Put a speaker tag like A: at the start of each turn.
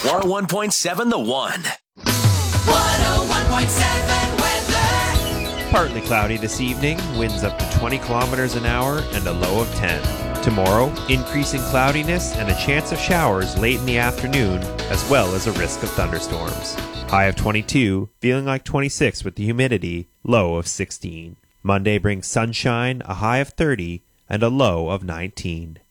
A: 101.7 The One.
B: 101.7 weather.
C: Partly cloudy this evening, winds up to 20 kilometers an hour and a low of 10. Tomorrow, increasing cloudiness and a chance of showers late in the afternoon, as well as a risk of thunderstorms. High of 22, feeling like 26 with the humidity, low of 16. Monday brings sunshine, a high of 30, and a low of 19.